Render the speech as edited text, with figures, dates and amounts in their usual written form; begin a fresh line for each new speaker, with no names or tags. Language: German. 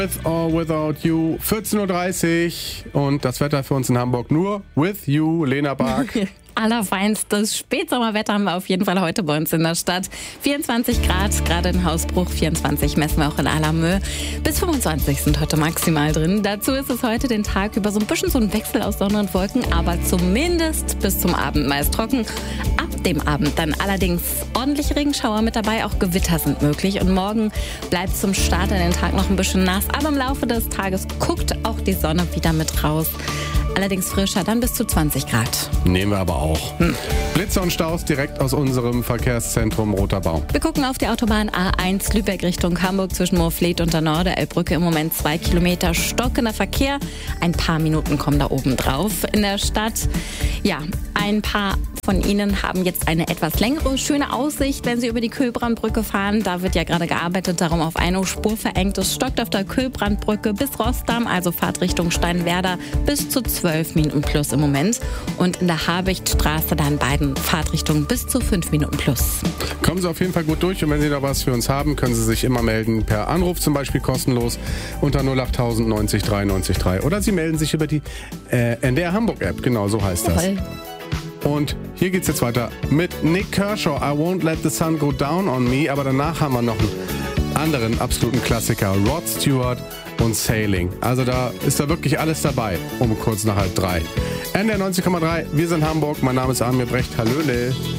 With or Without You, 14.30 Uhr und das Wetter für uns in Hamburg nur with you, Lena Bark.
Allerfeinstes Spätsommerwetter haben wir auf jeden Fall heute bei uns in der Stadt. 24 Grad, gerade in Hausbruch, 24 messen wir auch in Allermö. Bis 25 sind heute maximal drin. Dazu ist es heute den Tag über so ein bisschen so ein Wechsel aus Sonne und Wolken, aber zumindest bis zum Abend meist trocken. Ab dem Abend dann allerdings ordentliche Regenschauer mit dabei, auch Gewitter sind möglich. Und morgen bleibt zum Start in den Tag noch ein bisschen nass, aber im Laufe des Tages guckt auch die Sonne wieder mit raus. Allerdings frischer, dann bis zu 20 Grad.
Nehmen wir aber auch. Blitze und Staus direkt aus unserem Verkehrszentrum Roter Baum.
Wir gucken auf die Autobahn A1 Lübeck Richtung Hamburg zwischen Moorfleet und der Norderelbbrücke. Im Moment 2 Kilometer stockender Verkehr. Ein paar Minuten kommen da oben drauf. In der Stadt, ja, ein paar von Ihnen haben jetzt eine etwas längere, schöne Aussicht, wenn Sie über die Kühlbrandbrücke fahren. Da wird ja gerade gearbeitet, darum auf eine Spur verengt. Es stockt auf der Kühlbrandbrücke bis Rossdamm, also Fahrtrichtung Steinwerder, bis zu 12 Minuten plus im Moment. Und in der Habichtstraße dann beiden Fahrtrichtungen bis zu 5 Minuten plus.
Kommen Sie auf jeden Fall gut durch und wenn Sie da was für uns haben, können Sie sich immer melden per Anruf, zum Beispiel kostenlos unter 08000 90 93 3 oder Sie melden sich über die NDR Hamburg App, genau so heißt das.
Jawohl.
Und hier geht's jetzt weiter mit Nick Kershaw, I Won't Let the Sun Go Down on Me, aber danach haben wir noch einen anderen absoluten Klassiker, Rod Stewart und Sailing. Also da ist da wirklich alles dabei, um kurz nach 2:30. NDR 90,3, wir sind Hamburg, mein Name ist Amir Brecht, hallöle.